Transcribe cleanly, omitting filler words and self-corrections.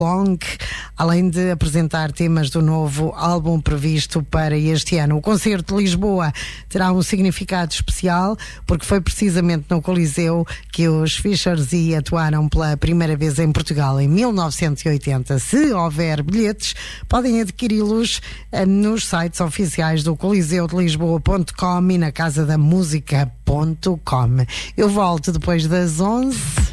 Long, além de apresentar temas do novo álbum previsto para este ano. O concerto de Lisboa terá um significado especial, porque foi precisamente no Coliseu que os Fishers atuaram pela primeira vez em Portugal em 1980. Se houver bilhetes, podem adquiri-los nos sites oficiais do coliseudlisboa.com e na casadamúsica.com. Eu volto depois das 11.